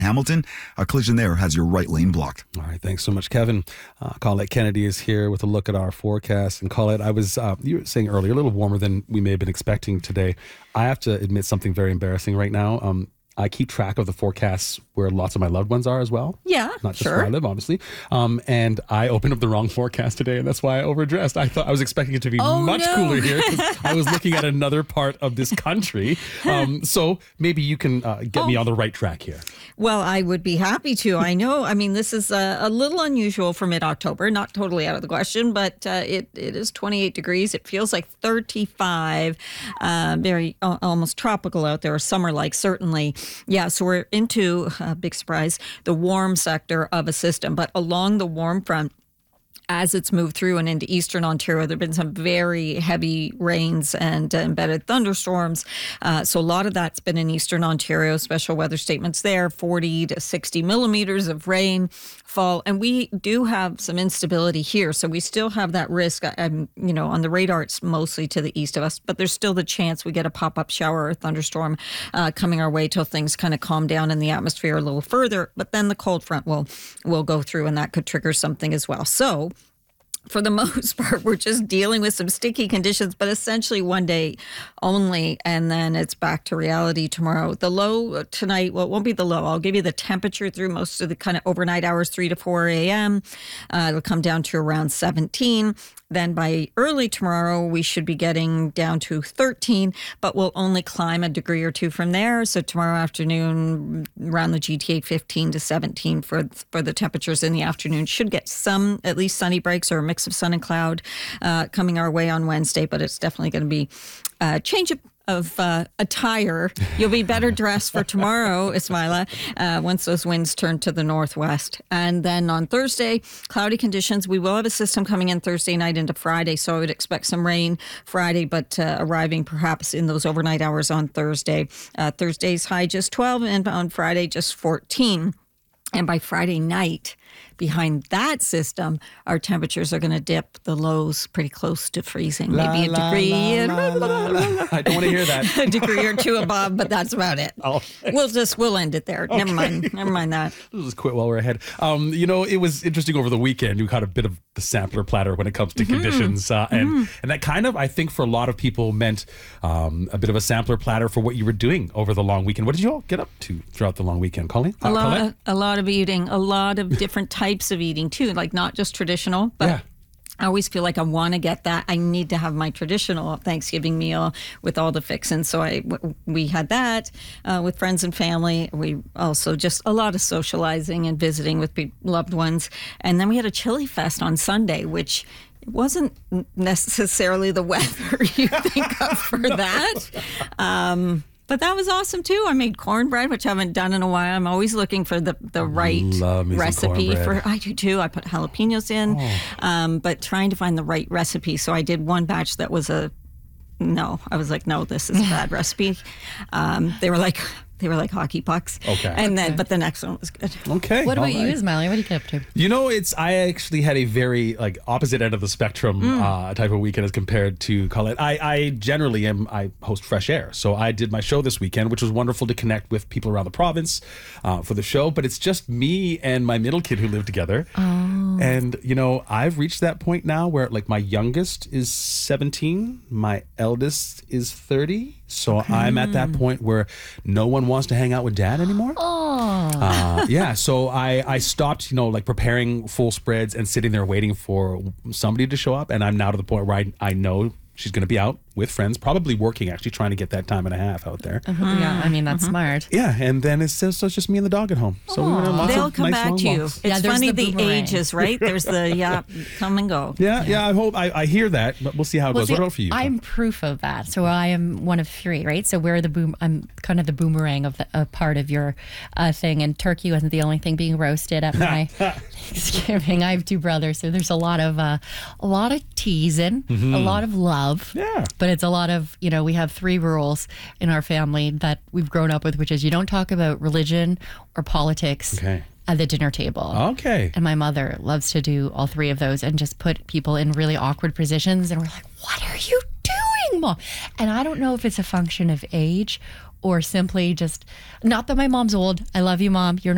Hamilton. A collision there has your right lane blocked. All right, thanks so much, Kevin. Colette Kennedy is here with a look at our forecast. And Colette, you were saying earlier, a little warmer than we may have been expecting today. I have to admit something very embarrassing right now. I keep track of the forecasts where lots of my loved ones are as well. Yeah, not just where I live, obviously. And I opened up the wrong forecast today, and that's why I overdressed. I was expecting it to be much cooler here because I was looking at another part of this country. So maybe you can get me on the right track here. Well, I would be happy to. I know. I mean, this is a little unusual for mid-October. Not totally out of the question, but it is 28 degrees. It feels like 35. Very almost tropical out there, summer-like, certainly. Yeah, so we're into, big surprise, the warm sector of a system. But along the warm front, as it's moved through and into eastern Ontario, there have been some very heavy rains and embedded thunderstorms. So a lot of that's been in eastern Ontario. Special weather statements there, 40 to 60 millimeters of rainfall. And we do have some instability here. So we still have that risk. On the radar, it's mostly to the east of us, but there's still the chance we get a pop-up shower or thunderstorm coming our way till things kind of calm down in the atmosphere a little further. But then the cold front will go through, and that could trigger something as well. So for the most part, we're just dealing with some sticky conditions, but essentially one day only, and then it's back to reality tomorrow. The low tonight, well, it won't be the low. I'll give you the temperature through most of the kind of overnight hours, 3 to 4 a.m. It'll come down to around 17. Then by early tomorrow, we should be getting down to 13, but we'll only climb a degree or two from there. So tomorrow afternoon, around the GTA, 15 to 17 for the temperatures in the afternoon. Should get some, at least sunny breaks or a mix of sun and cloud coming our way on Wednesday, but it's definitely going to be a change of attire. You'll be better dressed for tomorrow, Ismaila, once those winds turn to the northwest. And then on Thursday, cloudy conditions. We will have a system coming in Thursday night into Friday, so I would expect some rain Friday, but arriving perhaps in those overnight hours on Thursday. Thursday's high just 12, and on Friday just 14. And by Friday night, behind that system, our temperatures are going to dip the lows pretty close to freezing. Maybe a degree. I don't want to hear that. A degree or two above, but that's about it. We'll end it there. Okay. Never mind that. Let's just quit while we're ahead. It was interesting over the weekend. You got a bit of the sampler platter when it comes to conditions. And that kind of, I think for a lot of people meant a bit of a sampler platter for what you were doing over the long weekend. What did you all get up to throughout the long weekend, Colleen? A lot of eating, a lot of different types of eating too, like not just traditional, but yeah. I always feel like I want to get that. I need to have my traditional Thanksgiving meal with all the fixins. So we had that with friends and family. We also just a lot of socializing and visiting with loved ones. And then we had a chili fest on Sunday, which wasn't necessarily the weather you think of for that. But that was awesome, too. I made cornbread, which I haven't done in a while. I'm always looking for the right recipe for. I do, too. I put jalapenos in, but trying to find the right recipe. So I did one batch that was no. I was like, no, this is a bad recipe. They were like hockey pucks. Okay. But the next one was good. Okay. What about you, Ismaila? What do you get up to? I actually had a very opposite end of the spectrum type of weekend as compared to Colette. I generally I host Fresh Air. So I did my show this weekend, which was wonderful to connect with people around the province for the show. But it's just me and my middle kid who live together. Oh. And, I've reached that point now where my youngest is 17, my eldest is 30. So I'm at that point where no one wants to hang out with dad anymore. Oh. Yeah. So I stopped, preparing full spreads and sitting there waiting for somebody to show up. And I'm now to the point where I know she's going to be out with friends, probably working, actually trying to get that time and a half out there. Yeah, I mean, that's smart. Yeah, and then it's just me and the dog at home. So we went on lots They'll of come nice back to you. walks. It's funny the ages, right? There's the come and go. Yeah. I hope I hear that, but we'll see how it goes. What about for you? I'm proof of that. So I am one of three, right? So I'm kind of the boomerang of a part of your thing. And turkey wasn't the only thing being roasted at my Thanksgiving. I have two brothers, so there's a lot of teasing, a lot of love. Yeah. But it's a lot of, we have three rules in our family that we've grown up with, which is you don't talk about religion or politics at the dinner table. Okay. And my mother loves to do all three of those and just put people in really awkward positions. And we're like, what are you doing, Mom? And I don't know if it's a function of age or simply just, not that my mom's old. I love you, Mom. You're not